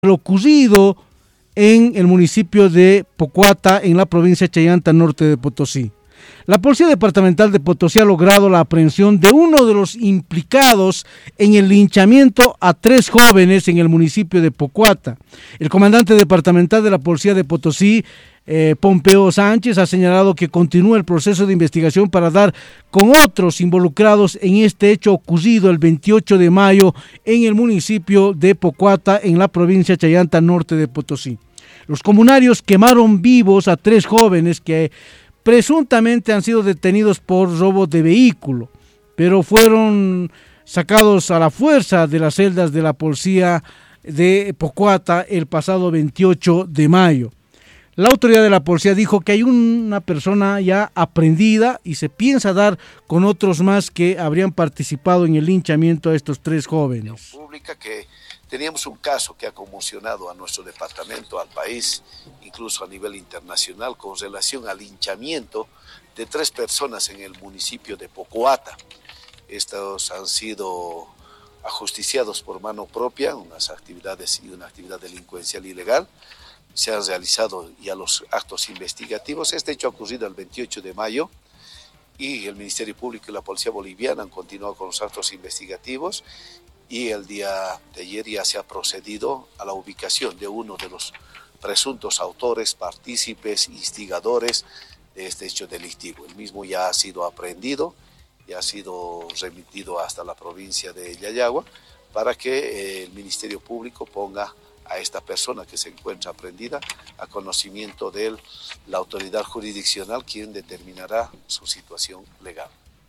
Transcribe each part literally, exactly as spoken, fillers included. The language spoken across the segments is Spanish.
lo ocurrido en el municipio de Pocuata, en la provincia de Chayanta, norte de Potosí. La Policía Departamental de Potosí ha logrado la aprehensión de uno de los implicados en el linchamiento a tres jóvenes en el municipio de Pocuata. El comandante departamental de la Policía de Potosí, eh, Pompeo Sánchez, ha señalado que continúa el proceso de investigación para dar con otros involucrados en este hecho ocurrido el veintiocho de mayo en el municipio de Pocuata, en la provincia de Chayanta, norte de Potosí. Los comunarios quemaron vivos a tres jóvenes que presuntamente han sido detenidos por robo de vehículo, pero fueron sacados a la fuerza de las celdas de la policía de Pocuata el pasado veintiocho de mayo. La autoridad de la policía dijo que hay una persona ya aprehendida y se piensa dar con otros más que habrían participado en el linchamiento a estos tres jóvenes. Pública que teníamos un caso que ha conmocionado a nuestro departamento, al país, incluso a nivel internacional, con relación al linchamiento de tres personas en el municipio de Pocuata. Estos han sido ajusticiados por mano propia, unas actividades y una actividad delincuencial ilegal. Se han realizado ya los actos investigativos. Este hecho ha ocurrido el veintiocho de mayo y el Ministerio Público y la Policía Boliviana han continuado con los actos investigativos. Y el día de ayer ya se ha procedido a la ubicación de uno de los presuntos autores, partícipes, instigadores de este hecho delictivo. El mismo ya ha sido aprehendido y ha sido remitido hasta la provincia de Yayagua para que eh, el Ministerio Público ponga a esta persona que se encuentra aprehendida a conocimiento de la autoridad jurisdiccional, quien determinará su situación legal.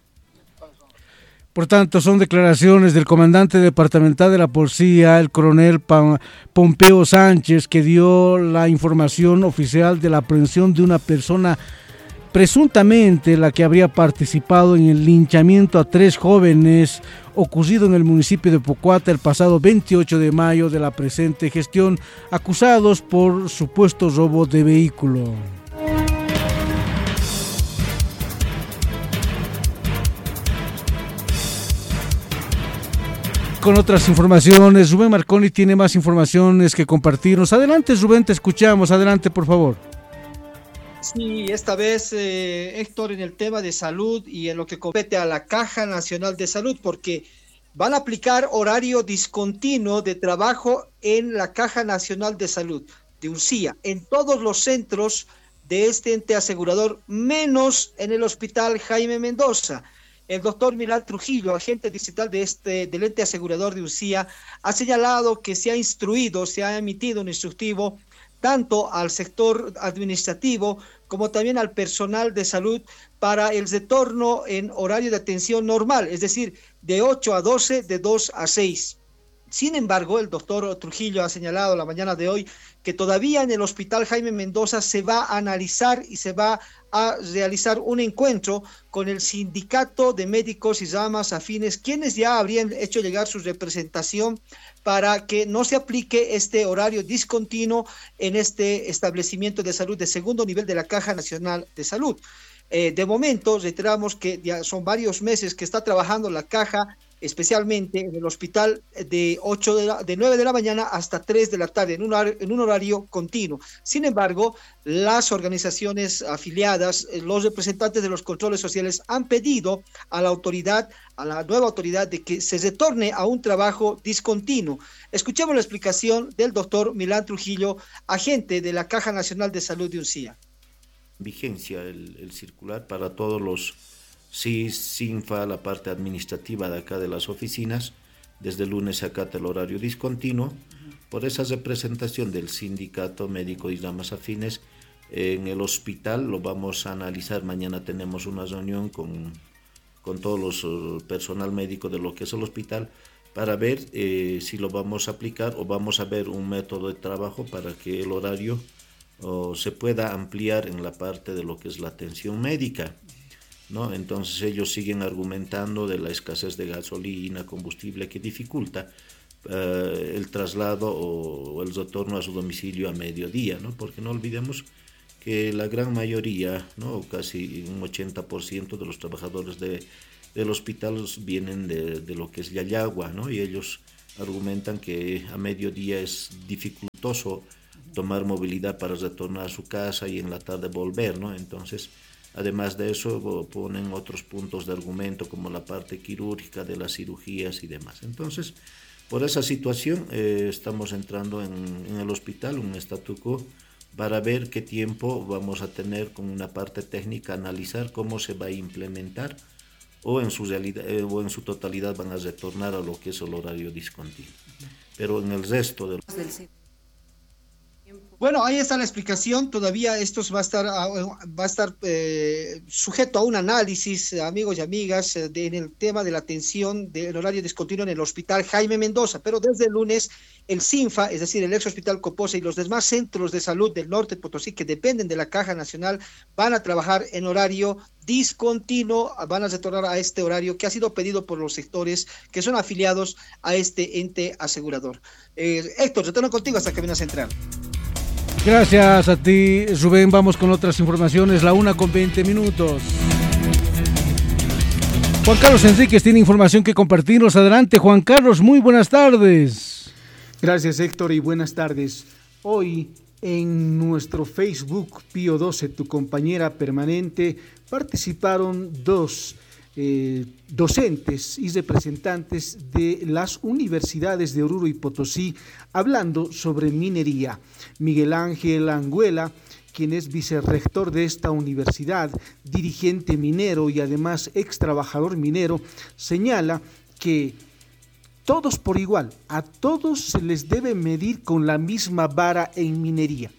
Por tanto, son declaraciones del comandante departamental de la policía, el coronel Pompeo Sánchez, que dio la información oficial de la aprehensión de una persona presuntamente la que habría participado en el linchamiento a tres jóvenes ocurrido en el municipio de Pocuata el pasado veintiocho de mayo de la presente gestión, acusados por supuesto robo de vehículo. Con otras informaciones, Rubén Marconi tiene más informaciones que compartirnos. Adelante, Rubén, te escuchamos. Adelante, por favor. Sí, esta vez, eh, Héctor, en el tema de salud y en lo que compete a la Caja Nacional de Salud, porque van a aplicar horario discontinuo de trabajo en la Caja Nacional de Salud, de UNCIA, en todos los centros de este ente asegurador, menos en el Hospital Jaime Mendoza. El doctor Milán Trujillo, agente distrital de este, del ente asegurador de UNCIA, ha señalado que se ha instruido, se ha emitido un instructivo tanto al sector administrativo como también al personal de salud para el retorno en horario de atención normal, es decir, de ocho a doce, de dos a seis. Sin embargo, el doctor Trujillo ha señalado la mañana de hoy que todavía en el Hospital Jaime Mendoza se va a analizar y se va a realizar un encuentro con el Sindicato de Médicos y Ramas Afines, quienes ya habrían hecho llegar su representación para que no se aplique este horario discontinuo en este establecimiento de salud de segundo nivel de la Caja Nacional de Salud. Eh, de momento, reiteramos que ya son varios meses que está trabajando la Caja, especialmente en el hospital de, ocho de, la, de nueve de la mañana hasta tres de la tarde, en un, horario, en un horario continuo. Sin embargo, las organizaciones afiliadas, los representantes de los controles sociales han pedido a la autoridad, a la nueva autoridad, de que se retorne a un trabajo discontinuo. Escuchemos la explicación del doctor Milán Trujillo, agente de la Caja Nacional de Salud de UNCIA. Vigencia el, el circular para todos los S I S, SINFA, la parte administrativa de acá de las oficinas. Desde el lunes se acata el horario discontinuo. Por esa representación del Sindicato Médico y Ramas Afines en el hospital lo vamos a analizar. Mañana tenemos una reunión con, con todos los uh, personal médico de lo que es el hospital para ver eh, si lo vamos a aplicar o vamos a ver un método de trabajo para que el horario uh, se pueda ampliar en la parte de lo que es la atención médica, ¿no? Entonces ellos siguen argumentando de la escasez de gasolina, combustible, que dificulta uh, el traslado o, o el retorno a su domicilio a mediodía, ¿no? Porque no olvidemos que la gran mayoría, ¿no? Casi un ochenta por ciento de los trabajadores de, del hospital vienen de, de lo que es Yayagua, ¿no? Y ellos argumentan que a mediodía es dificultoso tomar movilidad para retornar a su casa y en la tarde volver, ¿no? Entonces, además de eso, ponen otros puntos de argumento como la parte quirúrgica de las cirugías y demás. Entonces, por esa situación, eh, estamos entrando en, en el hospital, un statu quo, para ver qué tiempo vamos a tener con una parte técnica, analizar cómo se va a implementar o en su realidad, eh, o en su totalidad van a retornar a lo que es el horario discontinuo. Pero en el resto de... Bueno, ahí está la explicación. Todavía esto va a estar, va a estar eh, sujeto a un análisis, amigos y amigas, de, en el tema de la atención del horario discontinuo en el Hospital Jaime Mendoza. Pero desde el lunes, el SINFA, es decir, el ex Hospital Coposa y los demás centros de salud del norte de Potosí que dependen de la Caja Nacional van a trabajar en horario discontinuo, van a retornar a este horario que ha sido pedido por los sectores que son afiliados a este ente asegurador. Eh, Héctor, retorno contigo hasta Cabina Central. Gracias a ti, Rubén. Vamos con otras informaciones, la una con veinte minutos. Juan Carlos Enríquez tiene información que compartirnos. Adelante, Juan Carlos, muy buenas tardes. Gracias, Héctor, y buenas tardes. Hoy en nuestro Facebook, Pío doce, tu compañera permanente, participaron dos eh, docentes y representantes de las universidades de Oruro y Potosí hablando sobre minería. Miguel Ángel Anguela, quien es vicerrector de esta universidad, dirigente minero y además ex trabajador minero, señala que todos por igual, a todos se les debe medir con la misma vara en minería.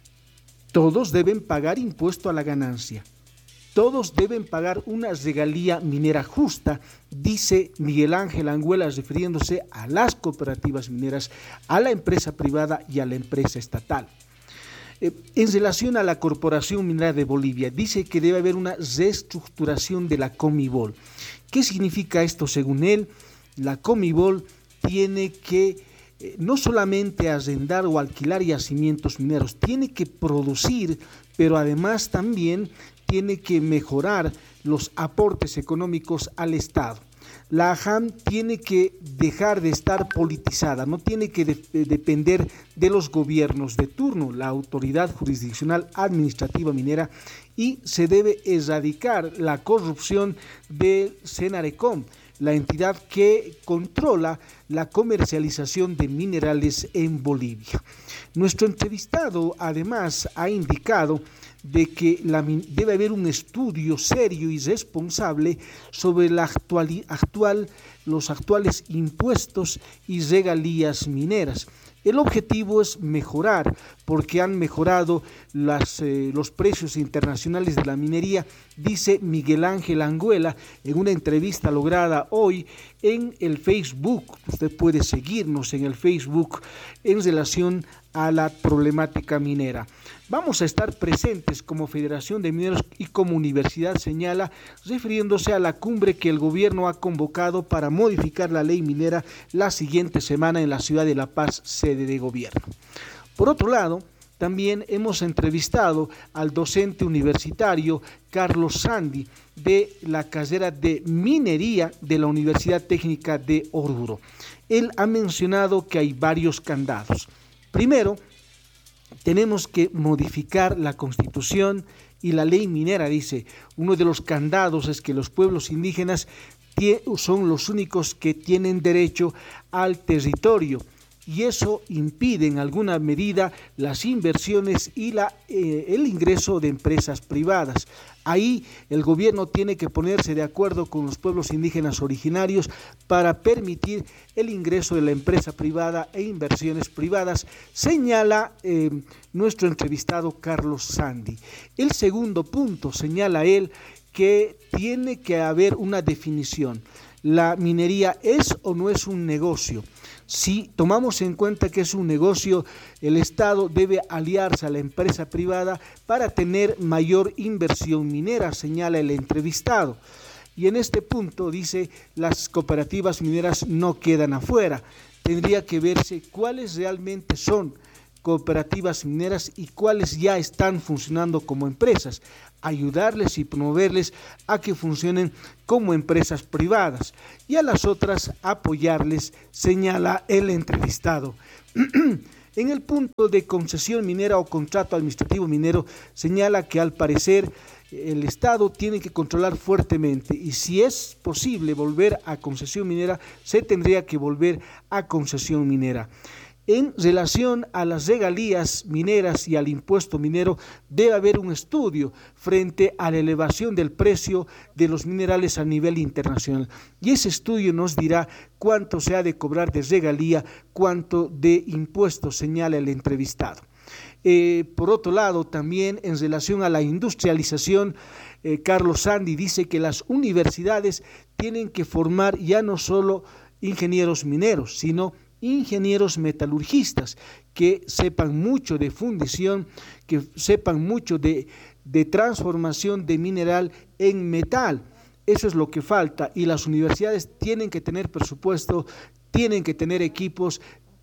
Todos deben pagar impuesto a la ganancia. Todos deben pagar una regalía minera justa, dice Miguel Ángel Anguela, refiriéndose a las cooperativas mineras, a la empresa privada y a la empresa estatal. Eh, en relación a la Corporación Minera de Bolivia, dice que debe haber una reestructuración de la Comibol. ¿Qué significa esto según él? La Comibol tiene que eh, no solamente arrendar o alquilar yacimientos mineros, tiene que producir, pero además también tiene que mejorar los aportes económicos al Estado. La AJAM tiene que dejar de estar politizada, no tiene que de, de depender de los gobiernos de turno, la Autoridad Jurisdiccional Administrativa Minera, y se debe erradicar la corrupción del Senarecom, la entidad que controla la comercialización de minerales en Bolivia. Nuestro entrevistado además ha indicado de que la, debe haber un estudio serio y responsable sobre la actual, actual, los actuales impuestos y regalías mineras. El objetivo es mejorar, porque han mejorado las, eh, los precios internacionales de la minería, dice Miguel Ángel Anguela en una entrevista lograda hoy en el Facebook. Usted puede seguirnos en el Facebook en relación a la problemática minera. Vamos a estar presentes como Federación de Mineros y como universidad, señala, refiriéndose a la cumbre que el gobierno ha convocado para modificar la ley minera la siguiente semana en la ciudad de La Paz, sede de gobierno. Por otro lado, también hemos entrevistado al docente universitario Carlos Sandi de la carrera de minería de la Universidad Técnica de Oruro. Él ha mencionado que hay varios candados. Primero, tenemos que modificar la Constitución y la ley minera, dice. Uno de los candados es que los pueblos indígenas son los únicos que tienen derecho al territorio, y eso impide en alguna medida las inversiones y la, eh, el ingreso de empresas privadas. Ahí el gobierno tiene que ponerse de acuerdo con los pueblos indígenas originarios para permitir el ingreso de la empresa privada e inversiones privadas, señala eh, nuestro entrevistado Carlos Sandi. El segundo punto, señala él, que tiene que haber una definición. ¿La minería es o no es un negocio? Si tomamos en cuenta que es un negocio, el Estado debe aliarse a la empresa privada para tener mayor inversión minera, señala el entrevistado. Y en este punto, dice, las cooperativas mineras no quedan afuera. Tendría que verse cuáles realmente son cooperativas mineras y cuáles ya están funcionando como empresas, ayudarles y promoverles a que funcionen como empresas privadas y a las otras apoyarles, señala el entrevistado. En el punto de concesión minera o contrato administrativo minero, señala que al parecer el Estado tiene que controlar fuertemente y si es posible volver a concesión minera, se tendría que volver a concesión minera. En relación a las regalías mineras y al impuesto minero, debe haber un estudio frente a la elevación del precio de los minerales a nivel internacional. Y ese estudio nos dirá cuánto se ha de cobrar de regalía, cuánto de impuesto, señala el entrevistado. Eh, por otro lado, también en relación a la industrialización, eh, Carlos Sandi dice que las universidades tienen que formar ya no solo ingenieros mineros, sino ingenieros metalurgistas que sepan mucho de fundición, que sepan mucho de, de transformación de mineral en metal. Eso es lo que falta y las universidades tienen que tener presupuesto, tienen que tener equipos,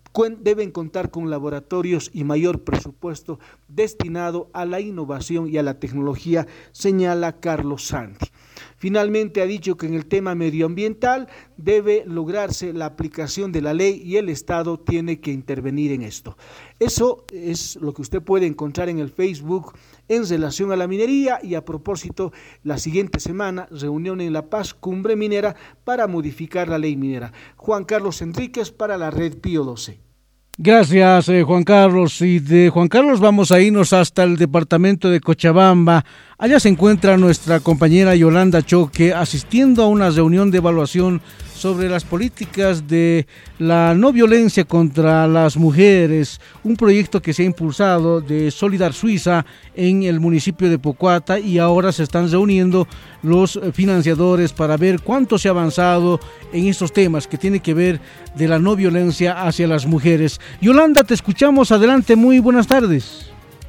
deben contar con laboratorios y mayor presupuesto destinado a la innovación y a la tecnología, señala Carlos Santi. Finalmente ha dicho que en el tema medioambiental debe lograrse la aplicación de la ley y el Estado tiene que intervenir en esto. Eso es lo que usted puede encontrar en el Facebook en relación a la minería y a propósito, la siguiente semana, reunión en La Paz, cumbre minera para modificar la ley minera. Juan Carlos Enríquez para la Red Pío doce. Gracias, eh, Juan Carlos. Y de Juan Carlos vamos a irnos hasta el departamento de Cochabamba. Allá se encuentra nuestra compañera Yolanda Choque asistiendo a una reunión de evaluación sobre las políticas de la no violencia contra las mujeres, un proyecto que se ha impulsado de Solidar Suiza en el municipio de Pocuata y ahora se están reuniendo los financiadores para ver cuánto se ha avanzado en estos temas que tienen que ver de la no violencia hacia las mujeres. Yolanda, te escuchamos, adelante, muy buenas tardes.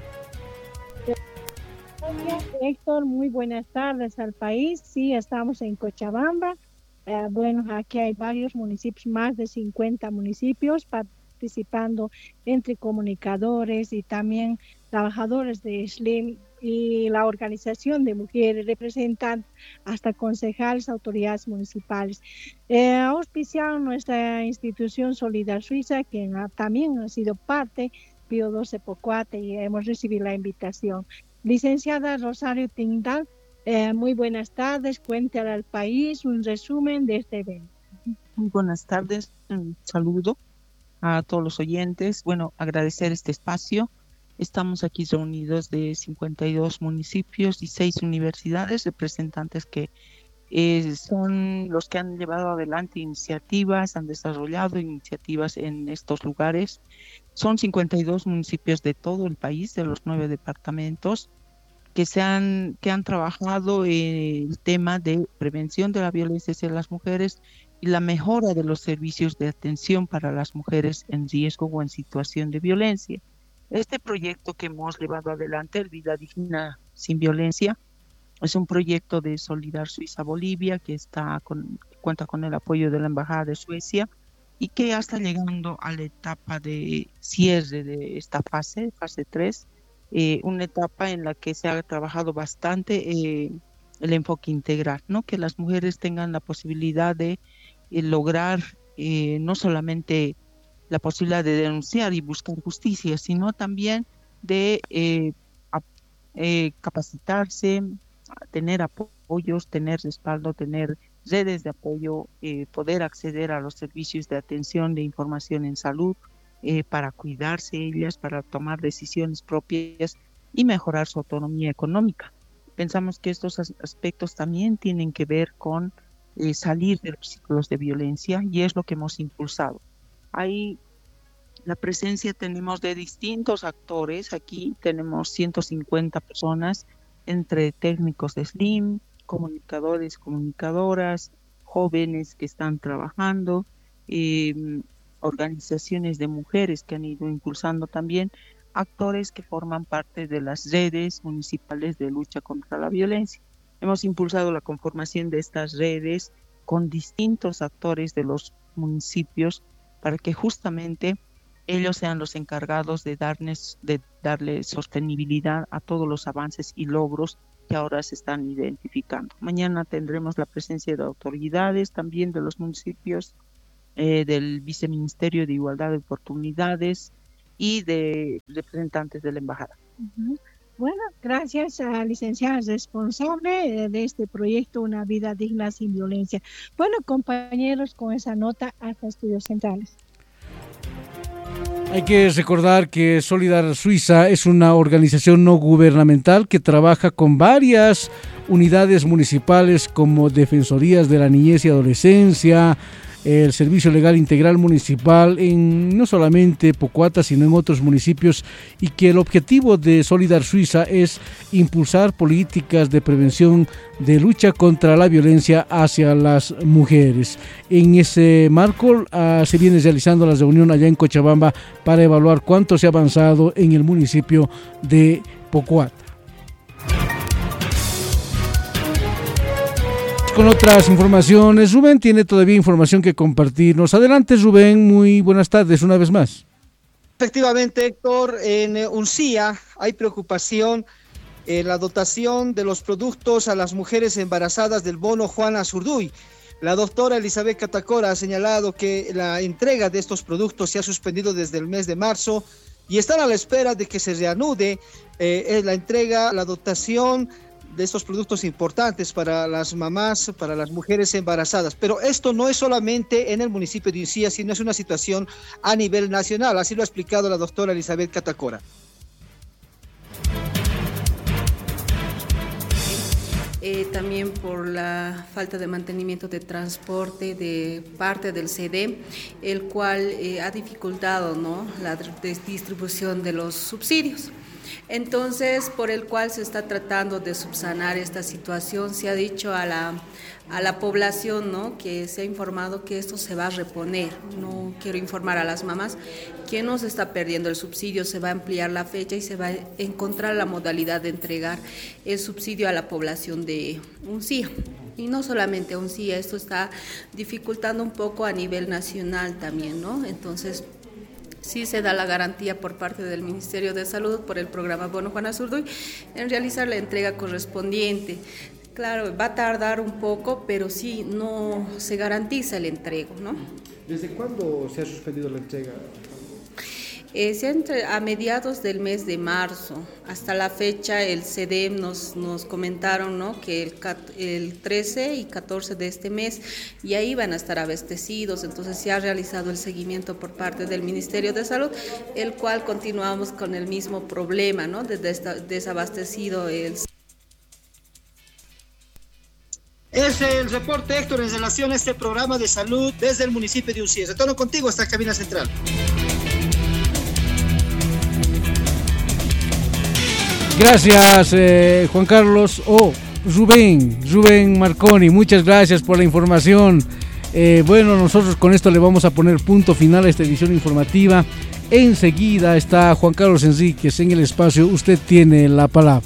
Héctor, muy buenas tardes al país. Sí, estamos en Cochabamba. Eh, bueno, aquí hay varios municipios, más de cincuenta municipios participando entre comunicadores y también trabajadores de S L I M y la organización de mujeres, representan hasta concejales, autoridades municipales. Eh, auspiciaron nuestra institución Solidar Suiza, que también ha sido parte, Pío doce Pocuata, y hemos recibido la invitación. Licenciada Rosario Tindal, Eh, muy buenas tardes, cuéntale al país un resumen de este evento. Muy buenas tardes, un saludo a todos los oyentes. Bueno, agradecer este espacio. Estamos aquí reunidos de cincuenta y dos municipios y seis universidades, representantes que eh, son los que han llevado adelante iniciativas, han desarrollado iniciativas en estos lugares. Son cincuenta y dos municipios de todo el país, de los nueve departamentos, que se han, que han trabajado en el tema de prevención de la violencia hacia las mujeres y la mejora de los servicios de atención para las mujeres en riesgo o en situación de violencia. Este proyecto que hemos llevado adelante, el Vida Digna Sin Violencia, es un proyecto de Solidar Suiza Bolivia que está con, cuenta con el apoyo de la Embajada de Suecia y que ya está llegando a la etapa de cierre de esta fase, fase tres, Eh, una etapa en la que se ha trabajado bastante eh, el enfoque integral, ¿no? Que las mujeres tengan la posibilidad de eh, lograr eh, no solamente la posibilidad de denunciar y buscar justicia, sino también de eh, a, eh, capacitarse, tener apoyos, tener respaldo, tener redes de apoyo, eh, poder acceder a los servicios de atención de información en salud, Eh, para cuidarse ellas, para tomar decisiones propias y mejorar su autonomía económica. Pensamos que estos as- aspectos también tienen que ver con eh, salir de los ciclos de violencia y es lo que hemos impulsado. Ahí la presencia tenemos de distintos actores, aquí tenemos ciento cincuenta personas entre técnicos de S L I M, comunicadores, comunicadoras, jóvenes que están trabajando, eh, organizaciones de mujeres que han ido impulsando también, actores que forman parte de las redes municipales de lucha contra la violencia. Hemos impulsado la conformación de estas redes con distintos actores de los municipios para que justamente ellos sean los encargados de darles, de darle sostenibilidad a todos los avances y logros que ahora se están identificando. Mañana tendremos la presencia de autoridades, también de los municipios, eh, del Viceministerio de Igualdad de Oportunidades y de representantes de la Embajada. Uh-huh. Bueno, gracias a licenciada responsable de este proyecto Una Vida Digna Sin Violencia. Bueno, compañeros, con esa nota hasta Estudios Centrales. Hay que recordar que Solidar Suiza es una organización no gubernamental que trabaja con varias unidades municipales como Defensorías de la Niñez y Adolescencia, el Servicio Legal Integral Municipal en no solamente Pocuata, sino en otros municipios, y que el objetivo de Solidar Suiza es impulsar políticas de prevención de lucha contra la violencia hacia las mujeres. En ese marco uh, se viene realizando la reunión allá en Cochabamba para evaluar cuánto se ha avanzado en el municipio de Pocuata. Con otras informaciones, Rubén tiene todavía información que compartirnos. Adelante, Rubén, muy buenas tardes una vez más. Efectivamente, Héctor, en Uncía hay preocupación en la dotación de los productos a las mujeres embarazadas del bono Juana Azurduy. La doctora Elizabeth Catacora ha señalado que la entrega de estos productos se ha suspendido desde el mes de marzo y están a la espera de que se reanude eh, la entrega, la dotación de estos productos importantes para las mamás, para las mujeres embarazadas. Pero esto no es solamente en el municipio de Uncía, sino es una situación a nivel nacional. Así lo ha explicado la doctora Elizabeth Catacora. Eh, también por la falta de mantenimiento de transporte de parte del C D, el cual eh, ha dificultado, ¿no?, la distribución de los subsidios. Entonces, por el cual se está tratando de subsanar esta situación. Se ha dicho a la, a la población, ¿no?, que se ha informado que esto se va a reponer. No quiero informar a las mamás que no se está perdiendo el subsidio, se va a ampliar la fecha y se va a encontrar la modalidad de entregar el subsidio a la población de Uncía. Y no solamente Uncía, esto está dificultando un poco a nivel nacional también, ¿no? Entonces, sí se da la garantía por parte del Ministerio de Salud, por el programa Bono Juana Azurduy, en realizar la entrega correspondiente. Claro, va a tardar un poco, pero sí no se garantiza el entrego, ¿no? ¿Desde cuándo se ha suspendido la entrega? Eh, se entre, a mediados del mes de marzo, hasta la fecha el C D E M nos, nos comentaron, ¿no?, que el, el trece y catorce de este mes ya iban a estar abastecidos. Entonces se ha realizado el seguimiento por parte del Ministerio de Salud, el cual continuamos con el mismo problema, ¿no?, de des- desabastecido el. Es el reporte, Héctor, en relación a este programa de salud desde el municipio de Uncía. Retorno contigo hasta la cabina central. Gracias, eh, Juan Carlos. Oh, Rubén, Rubén Marconi, muchas gracias por la información. Eh, bueno, nosotros con esto le vamos a poner punto final a esta edición informativa. Enseguida está Juan Carlos Enríquez en el espacio. Usted tiene la palabra.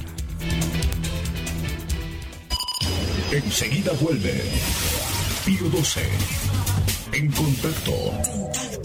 Enseguida vuelve Pío doce. En contacto.